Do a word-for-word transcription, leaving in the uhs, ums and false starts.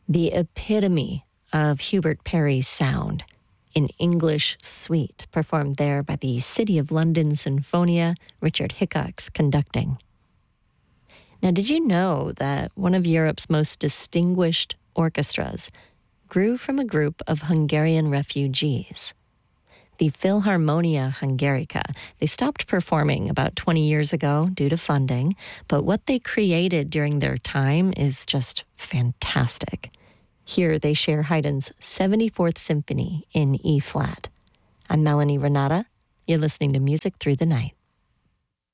the epitome of Hubert Parry's sound, an English suite performed there by the City of London Sinfonia, Richard Hickox conducting. Now, did you know that one of Europe's most distinguished orchestras grew from a group of Hungarian refugees? The Philharmonia Hungarica. They stopped performing about twenty years ago due to funding, but what they created during their time is just fantastic. Here they share Haydn's seventy-fourth Symphony in E-flat. I'm Melanie Renata. You're listening to Music Through the Night.